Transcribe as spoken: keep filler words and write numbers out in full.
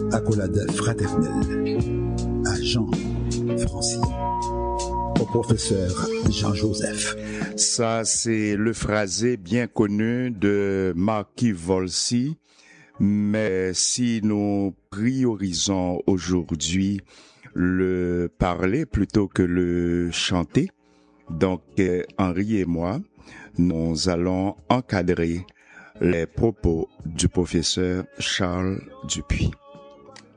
accolade fraternelle à Jean Francis, au professeur Jean-Joseph. Ça, c'est le phrasé bien connu de Marquis Volsi, mais si nous priorisons aujourd'hui le parler plutôt que le chanter, donc Henri et moi, nous allons encadrer les propos du professeur Charles Dupuis.